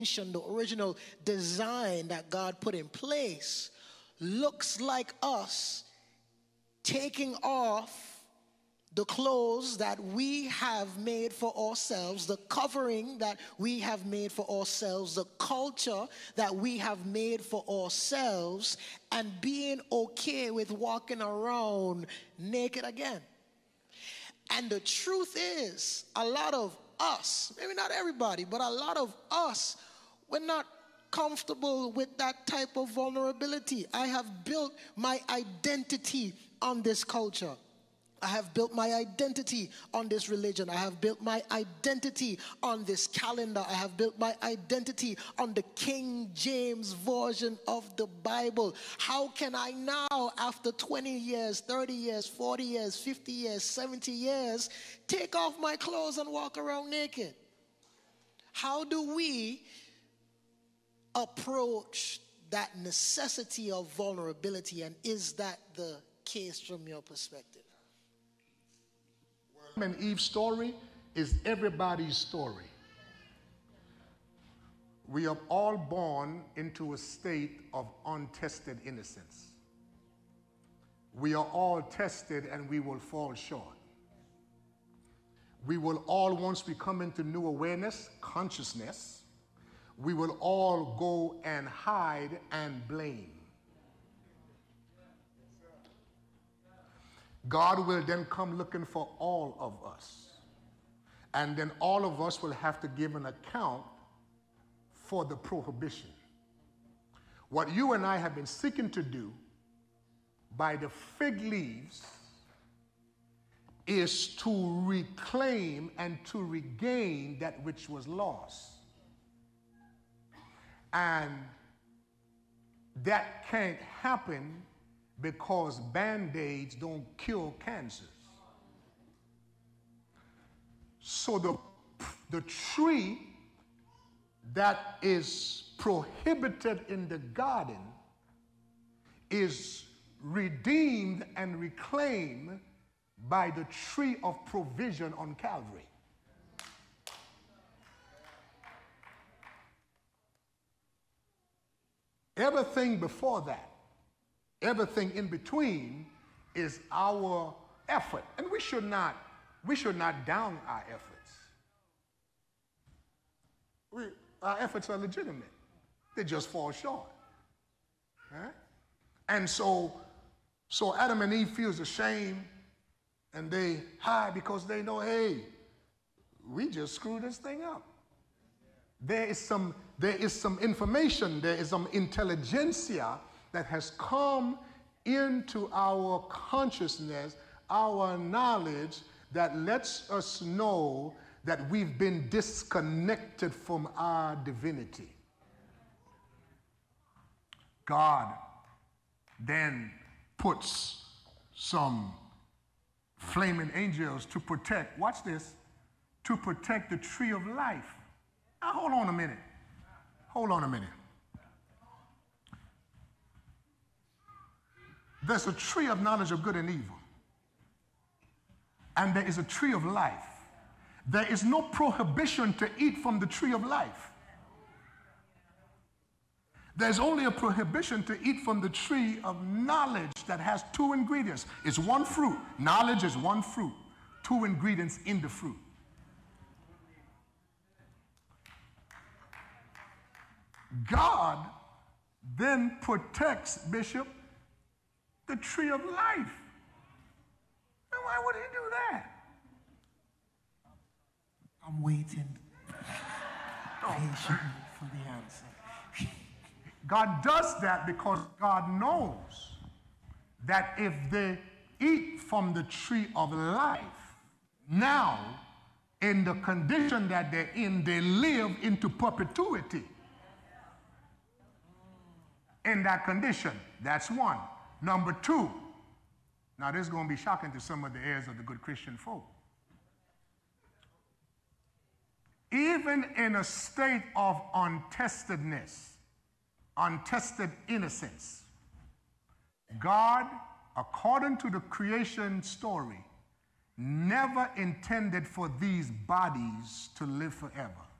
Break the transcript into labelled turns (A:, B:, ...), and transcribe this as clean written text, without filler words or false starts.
A: the original design that God put in place, looks like us taking off the clothes that we have made for ourselves, the covering that we have made for ourselves, the culture that we have made for ourselves, and being okay with walking around naked again. And the truth is, a lot of us, maybe not everybody, but a lot of us, we're not comfortable with that type of vulnerability. I have built my identity on this culture. I have built my identity on this religion. I have built my identity on this calendar. I have built my identity on the King James version of the Bible. How can I now, after 20 years, 30 years, 40 years, 50 years, 70 years, take off my clothes and walk around naked? How do we approach that necessity of vulnerability, and is that the case from your perspective?
B: And Eve's story is everybody's story. We are all born into a state of untested innocence. We are all tested and we will fall short. We will all, once we come into new awareness, consciousness, we will all go and hide and blame. God will then come looking for all of us. And then all of us will have to give an account for the prohibition. What you and I have been seeking to do by the fig leaves is to reclaim and to regain that which was lost. And that can't happen because Band-Aids don't cure cancers. So the tree that is prohibited in the garden is redeemed and reclaimed by the tree of provision on Calvary. Everything before that, everything in between is our effort. And we should not down our efforts. Our efforts are legitimate. They just fall short. Right? And so Adam and Eve feels ashamed and they hide because they know, hey, we just screwed this thing up. There is some information, there is some intelligentsia that has come into our consciousness, our knowledge, that lets us know that we've been disconnected from our divinity. God then puts some flaming angels to protect, watch this, to protect the tree of life. Now, hold on a minute. Hold on a minute. There's a tree of knowledge of good and evil. And there is a tree of life. There is no prohibition to eat from the tree of life. There's only a prohibition to eat from the tree of knowledge that has two ingredients. It's one fruit. Knowledge is one fruit. Two ingredients in the fruit. God then protects, Bishop, the tree of life. And why would he do that?
C: I'm waiting patiently for the answer.
B: God does that because God knows that if they eat from the tree of life, now, in the condition that they're in, they live into perpetuity. In that condition, that's one. Number two, now this is going to be shocking to some of the heirs of the good Christian folk. Even in a state of untestedness, untested innocence, God, according to the creation story, never intended for these bodies to live forever.